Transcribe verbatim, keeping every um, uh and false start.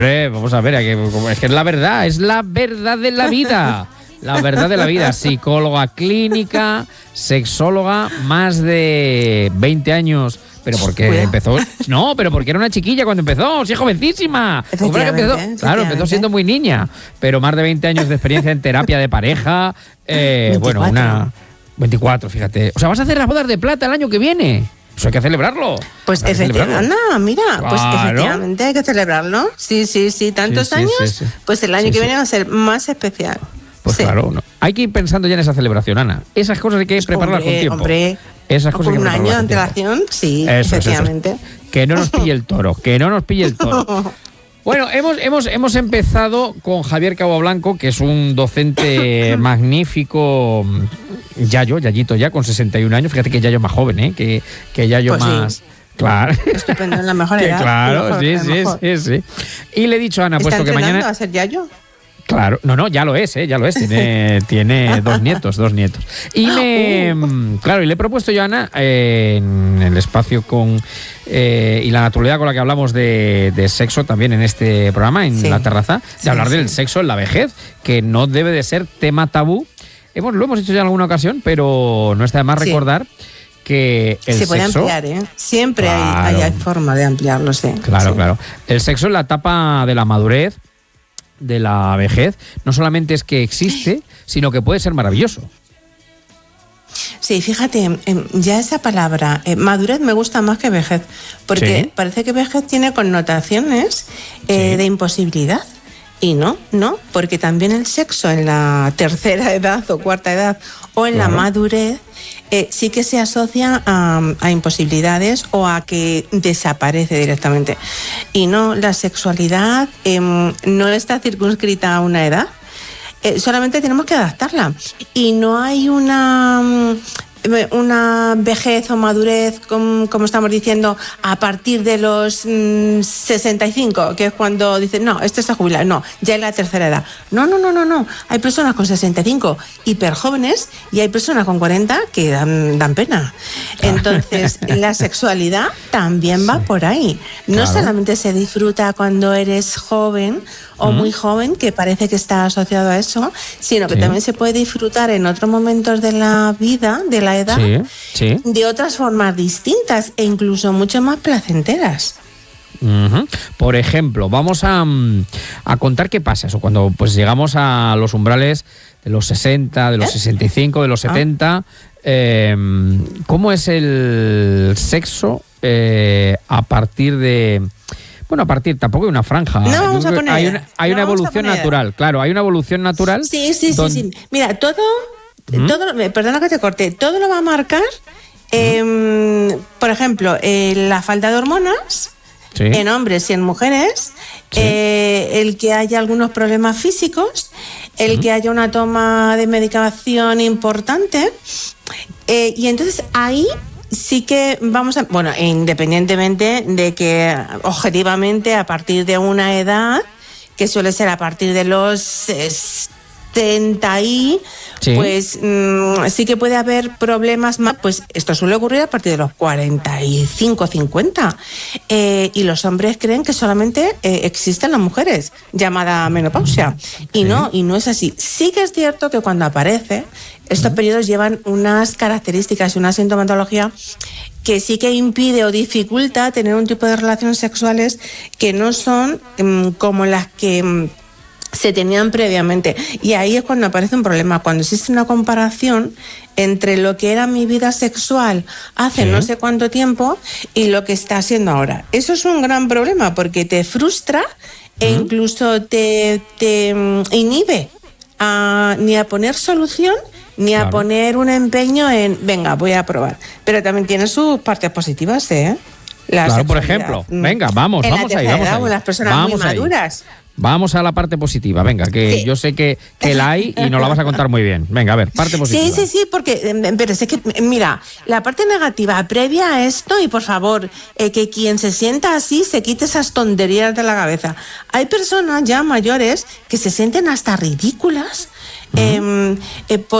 Eh, vamos a ver, es que es la verdad, es la verdad de la vida. La verdad de la vida. Psicóloga clínica, sexóloga, más de veinte años. ¿Pero por qué empezó? No, pero porque era una chiquilla cuando empezó, sí, jovencísima. Efectivamente, empezó? efectivamente. Claro, empezó siendo muy niña, pero más de veinte años de experiencia en terapia de pareja. Eh, bueno, una... veinticuatro, fíjate. O sea, vas a hacer las bodas de plata el año que viene. Eso hay que celebrarlo. Pues efectivamente, anda, mira, claro. Pues efectivamente hay que celebrarlo. Sí, sí, sí, tantos sí, sí, años, sí, sí. pues el año sí, que sí. viene va a ser más especial. Pues sí. Claro, no. Hay que ir pensando ya en esa celebración, Ana. Esas cosas hay que prepararlas hombre, con tiempo. Hombre, Esas cosas con hay que un año de antelación, sí, eso, efectivamente. Eso, eso. Que no nos pille el toro, que no nos pille el toro. Bueno, hemos, hemos, hemos empezado con Javier Cabo Blanco, que es un docente magnífico, Yayo, Yayito ya, con sesenta y un años. Fíjate que Yayo es más joven, ¿eh? Que, que Yayo pues más... Sí. Claro. Estupendo, en la mejor edad. Claro, mejor, sí, sí, sí, sí. Y le he dicho a Ana, puesto que mañana... ¿Está entrenando a ser Yayo? Claro, no, no, ya lo es, ¿eh? Ya lo es. Tiene, tiene dos nietos, dos nietos. Y me, uh. claro, y le he propuesto yo a Ana, eh, en el espacio con eh, y la naturalidad con la que hablamos de, de sexo también en este programa, en sí. la terraza, de sí, hablar sí. del sexo en la vejez, que no debe de ser tema tabú. Hemos, lo hemos hecho ya en alguna ocasión, pero no está de más sí. recordar que el se puede sexo, ampliar, ¿eh? Siempre claro. hay, hay, hay forma de ampliarlo, sí. Claro, sí. claro. El sexo en la etapa de la madurez, de la vejez, no solamente es que existe, sino que puede ser maravilloso. Sí, fíjate, ya esa palabra, eh, madurez, me gusta más que vejez, porque sí. parece que vejez tiene connotaciones eh, sí. de imposibilidad. Y no, no, porque también el sexo en la tercera edad o cuarta edad o en claro. la madurez eh, sí que se asocia a, a imposibilidades o a que desaparece directamente. Y no, la sexualidad eh, no está circunscrita a una edad, eh, solamente tenemos que adaptarla. Y no hay una... una vejez o madurez, como, como estamos diciendo, a partir de los mmm, sesenta y cinco, que es cuando dicen, no, este se jubila, no, ya es la tercera edad. No, no, no, no, no. Hay personas con sesenta y cinco hiper jóvenes y hay personas con cuarenta que dan, dan pena. Entonces, la sexualidad también va sí. por ahí. No claro. solamente se disfruta cuando eres joven o mm. muy joven, que parece que está asociado a eso, sino que sí. también se puede disfrutar en otros momentos de la vida, de la edad, sí, sí. de otras formas distintas e incluso mucho más placenteras. Uh-huh. Por ejemplo, vamos a, a contar qué pasa eso cuando pues llegamos a los umbrales de los sesenta, de los ¿Eh? sesenta y cinco, de los setenta. Ah. Eh, ¿Cómo es el sexo eh, a partir de... Bueno, a partir, tampoco hay una franja. No vamos a poner. Hay una, hay no una evolución natural, claro, hay una evolución natural. Sí, sí, donde... sí, sí. Mira, todo... ¿Mm? todo perdona que te corte, todo lo va a marcar, eh, ¿Mm? por ejemplo, eh, la falta de hormonas sí. en hombres y en mujeres, sí. eh, el que haya algunos problemas físicos, el ¿Mm? que haya una toma de medicación importante, eh, y entonces ahí sí que vamos a, bueno, independientemente de que objetivamente a partir de una edad, que suele ser a partir de los setenta y sí. pues mmm, sí que puede haber problemas más, pues esto suele ocurrir a partir de los cuarenta y cinco, cincuenta, eh, y los hombres creen que solamente eh, existen las mujeres, llamada menopausia, y sí. no, y no es así. Sí que es cierto que cuando aparece, estos periodos llevan unas características y una sintomatología que sí que impide o dificulta tener un tipo de relaciones sexuales que no son um, como las que um, se tenían previamente. Y ahí es cuando aparece un problema, cuando existe una comparación entre lo que era mi vida sexual hace sí. no sé cuánto tiempo y lo que está siendo ahora. Eso es un gran problema porque te frustra e uh-huh. incluso te, te um, inhibe a, ni a poner solución ni claro. a poner un empeño en, venga, voy a probar. Pero también tiene sus partes positivas, ¿eh? La claro, por ejemplo. Venga, vamos, en vamos la ahí, vamos edad, ahí. Las personas vamos muy ahí. maduras. Vamos a la parte positiva, venga, que sí. yo sé que, que la hay y nos la vas a contar muy bien. Venga, a ver, parte positiva. Sí, sí, sí, porque, pero es que, mira, la parte negativa previa a esto, y por favor, eh, que quien se sienta así se quite esas tonterías de la cabeza. Hay personas ya mayores que se sienten hasta ridículas uh-huh. eh, eh,